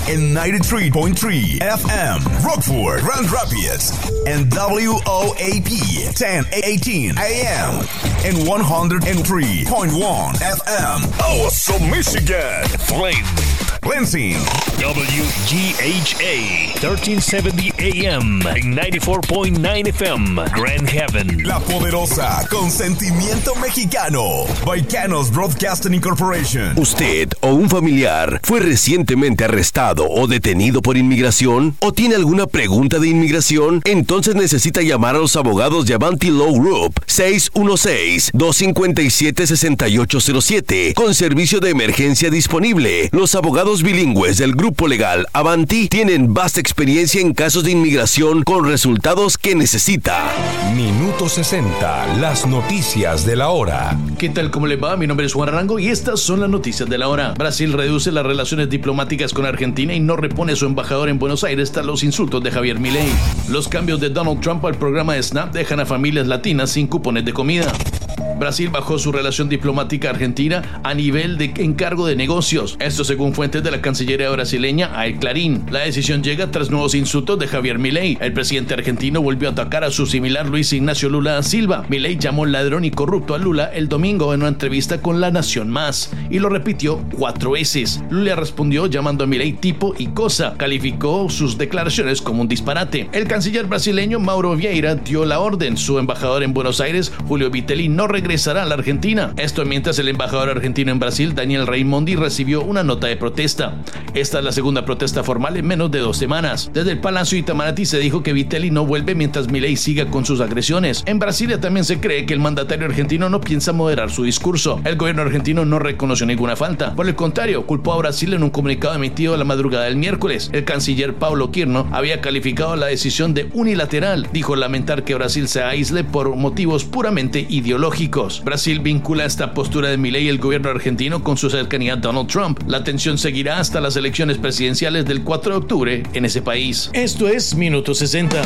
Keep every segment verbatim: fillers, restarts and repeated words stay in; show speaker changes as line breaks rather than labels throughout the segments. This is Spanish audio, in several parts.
en noventa y tres punto tres F M, Rockford, Grand Rapids, and W O A P ten eighteen A M, and one oh three point one F M, Awesome, Michigan, Flint, Lansing,
W G H A thirteen seventy A M, and ninety-four point nine F M, Grand Haven.
La poderosa, con sentimiento mexicano, Baicanos Broadcasting Incorporation.
¿Usted o un familiar fue recientemente arrestado o detenido por inmigración? ¿O tiene alguna pregunta de inmigración? Entonces necesita llamar a los abogados de Avanti Law Group seis uno seis, dos cinco siete, seis ocho cero siete con servicio de emergencia disponible. Los abogados bilingües del grupo legal Avanti tienen vasta experiencia en casos de inmigración con resultados que necesita.
Minuto sesenta, las noticias de la hora.
¿Qué tal? ¿Cómo le va? Mi nombre es Juan Arango y estas son las noticias de la hora. Brasil reduce las relaciones diplomáticas con Argentina y no repone su embajador en Buenos Aires tras los insultos de Javier Milei. Los cambios de Donald Trump al programa de SNAP dejan a familias latinas sin cupones de comida. Brasil bajó su relación diplomática argentina a nivel de encargo de negocios. Esto según fuentes de la Cancillería brasileña a El Clarín. La decisión llega tras nuevos insultos de Javier Milei. El presidente argentino volvió a atacar a su similar Luis Ignacio Lula da Silva. Milei llamó ladrón y corrupto a Lula el domingo en una entrevista con La Nación Más y lo repitió cuatro veces. Lula respondió llamando a Milei tipo y cosa. Calificó sus declaraciones como un disparate. El canciller brasileño Mauro Vieira dio la orden. Su embajador en Buenos Aires, Julio Vitelli, no regresará a la Argentina. Esto mientras el embajador argentino en Brasil, Daniel Raimondi, recibió una nota de protesta. Esta es la segunda protesta formal en menos de dos semanas. Desde el Palacio Itamaraty se dijo que Vitelli no vuelve mientras Milei siga con sus agresiones. En Brasilia también se cree que el mandatario argentino no piensa moderar su discurso. El gobierno argentino no reconoció ninguna falta. Por el contrario, culpó a Brasil en un comunicado emitido a la madrugada del miércoles. El canciller Paulo Quirno había calificado la decisión de unilateral. Dijo lamentar que Brasil se aísle por motivos puramente ideológicos. Brasil vincula esta postura de Milei y el gobierno argentino con su cercanía a Donald Trump. La tensión seguirá hasta las elecciones presidenciales del cuatro de octubre en ese país. Esto es Minuto sesenta.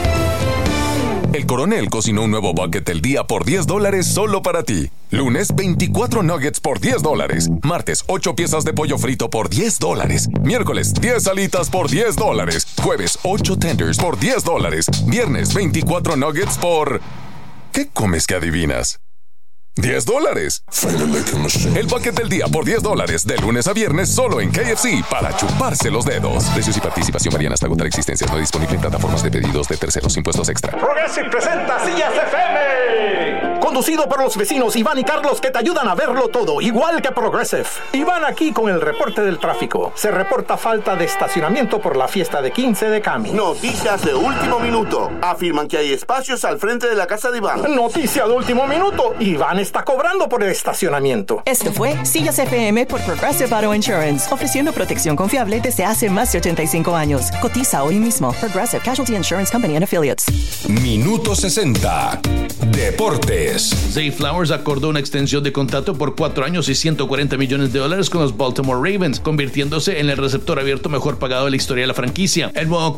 El Coronel cocinó un nuevo bucket del día por diez dólares solo para ti. Lunes, veinticuatro nuggets por diez dólares. Martes, ocho piezas de pollo frito por diez dólares. Miércoles, diez alitas por diez dólares. Jueves, ocho tenders por diez dólares. Viernes, veinticuatro nuggets por... ¿Qué comes que adivinas? diez dólares. El bucket del día por diez dólares de lunes a viernes solo en K F C para chuparse los dedos. Precios y participación varían hasta agotar existencias. No disponible en plataformas de pedidos de terceros. Impuestos extra.
Progressive presenta Sillas F M. Conducido por los vecinos Iván y Carlos que te ayudan a verlo todo, igual que Progressive. Iván aquí con el reporte del tráfico. Se reporta falta de estacionamiento por la fiesta de quince de Cami.
Noticias de último minuto. Afirman que hay espacios al frente de la casa de Iván.
Noticia de último minuto. Iván está cobrando por el estacionamiento.
Esto fue Sillas F M por Progressive Auto Insurance, ofreciendo protección confiable desde hace más de ochenta y cinco años. Cotiza hoy mismo. Progressive Casualty Insurance Company and Affiliates.
Minuto sesenta. Deportes.
Zay Flowers acordó una extensión de contrato por cuatro años y ciento cuarenta millones de dólares con los Baltimore Ravens, convirtiéndose en el receptor abierto mejor pagado de la historia de la franquicia. El nuevo